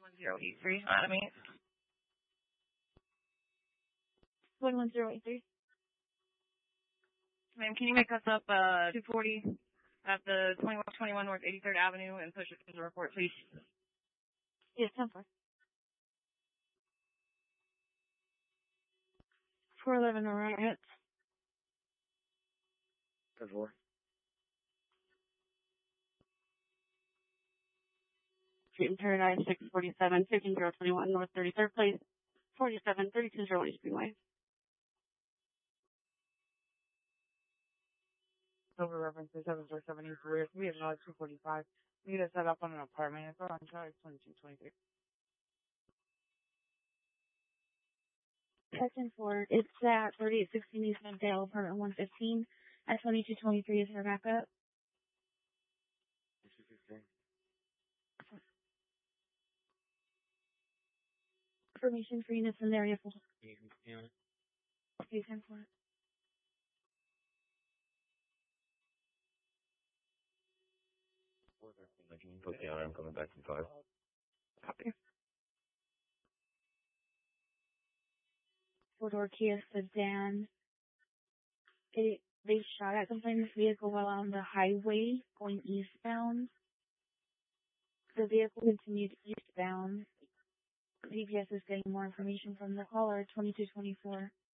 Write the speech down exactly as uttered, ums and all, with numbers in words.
one zero eight three, Anatomy. one one zero eight three. Ma'am, can you make us up uh, two forty at the twenty-one twenty-one North eighty-third Avenue and push it to the report, please? Yes, ten four. four eleven Aurora hits. ten four. Street in Paradise, six forty-seven, fifteen zero twenty-one North thirty-third Place, forty-seven thirty-two oh one East Greenway. Silver reference to seven four seven eight three. We have another two forty-five. We need to set up on an apartment. It's on charge twenty-two twenty-three. Section four, it's at thirty-eight sixteen East Medale, apartment one fifteen. At twenty-two twenty-three is her backup. Information for units in the area for. Okay, ten four. Okay, I'm coming back in five. Copy. Four-door Kia sedan. It, they shot at something in this vehicle while on the highway going eastbound. The vehicle continued eastbound. G P S is getting more information from the caller, twenty-two twenty-four.